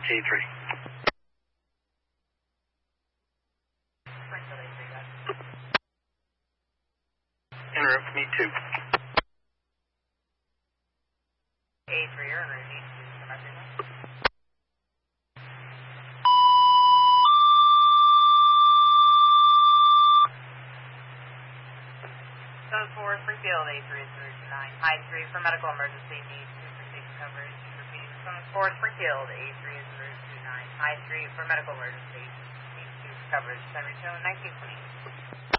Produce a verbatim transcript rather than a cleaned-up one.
A three. En route, me too. A three, you're en route, need to do some everything. Zone four, Springfield, A three is route nine. High three for medical emergency, need two for safe coverage. Repeating, Zone four, Springfield, A three is route two nine. High three for medical emergency, need two for coverage. Send return nineteen twenty.